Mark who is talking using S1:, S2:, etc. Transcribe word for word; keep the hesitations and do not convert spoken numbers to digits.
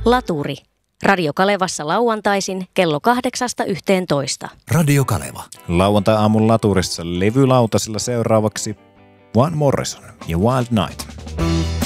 S1: Laturi. Radio Kalevassa lauantaisin kello kahdeksasta yhteentoista.
S2: Radio Kaleva.
S3: Lauantai-aamun laturissa levylautasilla seuraavaksi Van Morrison ja Wild Night.